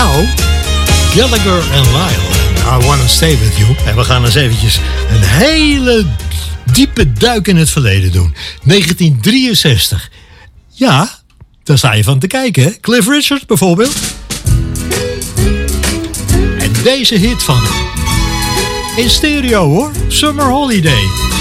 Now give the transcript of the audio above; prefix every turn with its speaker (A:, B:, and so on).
A: Nou, Gallagher en Lyle. I Wanna Stay With You. En we gaan eens eventjes een hele diepe duik in het verleden doen. 1963. Ja, daar sta je van te kijken, hè? Cliff Richard bijvoorbeeld. En deze hit van hem. In stereo hoor. Summer Holiday.